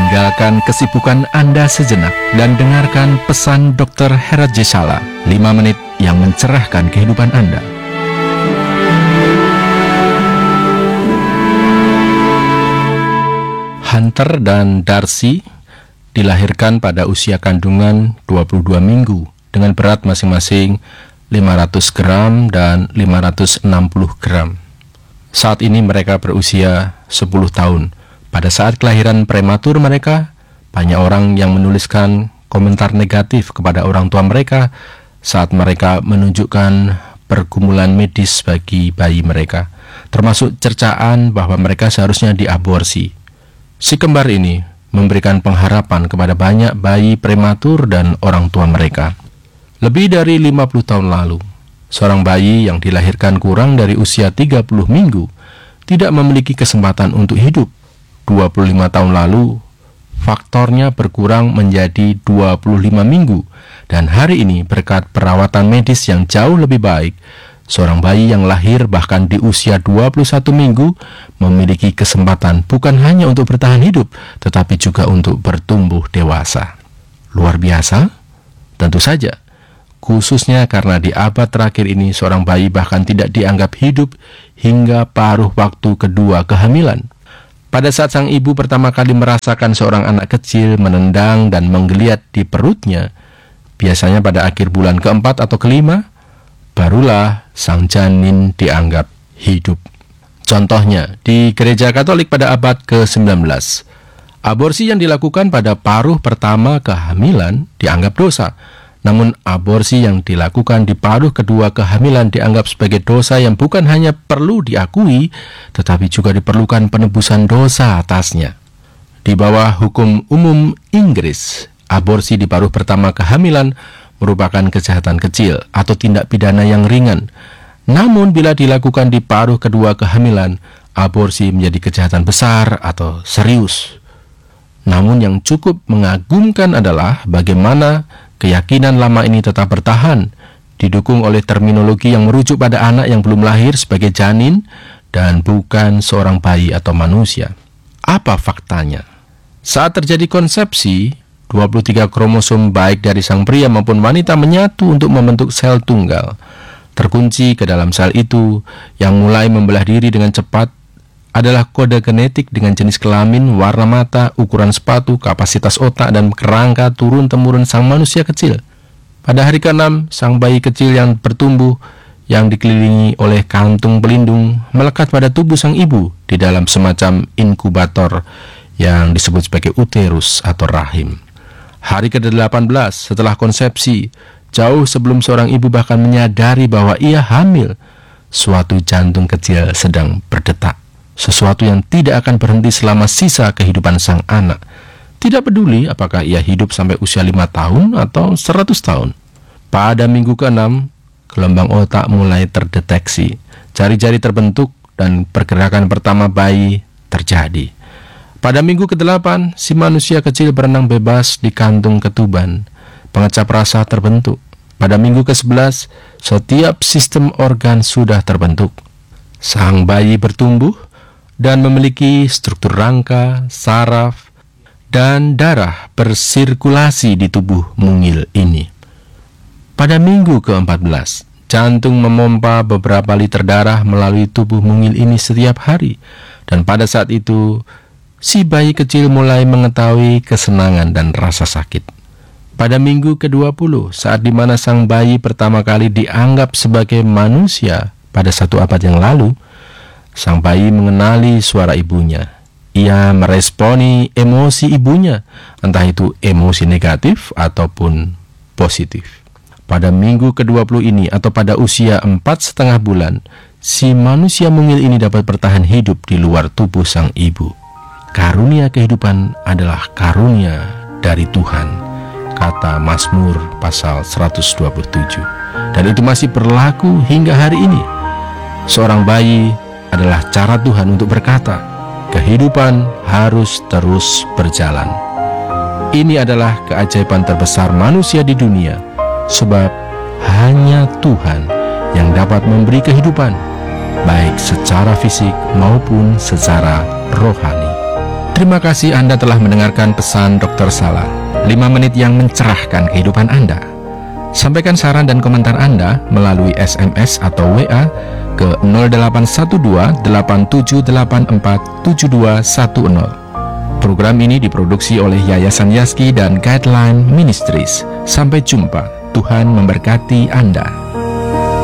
Tinggalkan kesibukan Anda sejenak dan dengarkan pesan Dr. Herat Jesala, 5 menit yang mencerahkan kehidupan Anda. Hunter dan Darcy dilahirkan pada usia kandungan 22 minggu dengan berat masing-masing 500 gram dan 560 gram. Saat ini mereka berusia 10 tahun. Pada saat kelahiran prematur mereka, banyak orang yang menuliskan komentar negatif kepada orang tua mereka saat mereka menunjukkan pergumulan medis bagi bayi mereka, termasuk cercaan bahwa mereka seharusnya diaborsi. Si kembar ini memberikan pengharapan kepada banyak bayi prematur dan orang tua mereka. Lebih dari 50 tahun lalu, seorang bayi yang dilahirkan kurang dari usia 30 minggu tidak memiliki kesempatan untuk hidup. 25 tahun lalu, faktornya berkurang menjadi 25 minggu, dan hari ini berkat perawatan medis yang jauh lebih baik, seorang bayi yang lahir bahkan di usia 21 minggu memiliki kesempatan bukan hanya untuk bertahan hidup, tetapi juga untuk bertumbuh dewasa. Luar biasa? Tentu saja, khususnya karena di abad terakhir ini seorang bayi bahkan tidak dianggap hidup hingga paruh waktu kedua kehamilan. Pada saat sang ibu pertama kali merasakan seorang anak kecil menendang dan menggeliat di perutnya, biasanya pada akhir bulan keempat atau kelima, barulah sang janin dianggap hidup. Contohnya, di gereja Katolik pada abad ke-19, aborsi yang dilakukan pada paruh pertama kehamilan dianggap dosa. Namun aborsi yang dilakukan di paruh kedua kehamilan dianggap sebagai dosa yang bukan hanya perlu diakui, tetapi juga diperlukan penebusan dosa atasnya. Di bawah hukum umum Inggris, aborsi di paruh pertama kehamilan merupakan kejahatan kecil atau tindak pidana yang ringan. Namun bila dilakukan di paruh kedua kehamilan, aborsi menjadi kejahatan besar atau serius. Namun yang cukup mengagumkan adalah bagaimana keyakinan lama ini tetap bertahan, didukung oleh terminologi yang merujuk pada anak yang belum lahir sebagai janin dan bukan seorang bayi atau manusia. Apa faktanya? Saat terjadi konsepsi, 23 kromosom baik dari sang pria maupun wanita menyatu untuk membentuk sel tunggal. Terkunci ke dalam sel itu yang mulai membelah diri dengan cepat adalah kode genetik dengan jenis kelamin, warna mata, ukuran sepatu, kapasitas otak, dan kerangka turun-temurun sang manusia kecil. Pada hari ke-6, sang bayi kecil yang bertumbuh, yang dikelilingi oleh kantung pelindung, melekat pada tubuh sang ibu di dalam semacam inkubator yang disebut sebagai uterus atau rahim. Hari ke-18 setelah konsepsi, jauh sebelum seorang ibu bahkan menyadari bahwa ia hamil, suatu jantung kecil sedang berdetak. Sesuatu yang tidak akan berhenti selama sisa kehidupan sang anak. Tidak peduli apakah ia hidup sampai usia 5 tahun atau 100 tahun. Pada minggu ke-6, gelombang otak mulai terdeteksi. Jari-jari terbentuk dan pergerakan pertama bayi terjadi. Pada minggu ke-8, si manusia kecil berenang bebas di kantung ketuban. Pengecap rasa terbentuk. Pada minggu ke-11, setiap sistem organ sudah terbentuk. Sang bayi bertumbuh dan memiliki struktur rangka, saraf, dan darah bersirkulasi di tubuh mungil ini. Pada minggu ke-14, jantung memompa beberapa liter darah melalui tubuh mungil ini setiap hari. Dan pada saat itu, si bayi kecil mulai mengetahui kesenangan dan rasa sakit. Pada minggu ke-20, saat dimana sang bayi pertama kali dianggap sebagai manusia pada 1 abad yang lalu, sang bayi mengenali suara ibunya. Ia meresponi emosi ibunya, entah itu emosi negatif ataupun positif. Pada minggu ke-20 ini atau pada usia 4,5 bulan, si manusia mungil ini dapat bertahan hidup di luar tubuh sang ibu. Karunia kehidupan adalah karunia dari Tuhan, kata Mazmur pasal 127. Dan itu masih berlaku hingga hari ini. Seorang bayi adalah cara Tuhan untuk berkata, kehidupan harus terus berjalan. Ini adalah keajaiban terbesar manusia di dunia, sebab hanya Tuhan yang dapat memberi kehidupan, baik secara fisik maupun secara rohani. Terima kasih Anda telah mendengarkan pesan Dr. Salah, 5 menit yang mencerahkan kehidupan Anda. Sampaikan saran dan komentar Anda melalui SMS atau WA ke 0812 8784 7210. Program ini diproduksi oleh Yayasan Yazki dan Guideline Ministries. Sampai jumpa. Tuhan memberkati Anda.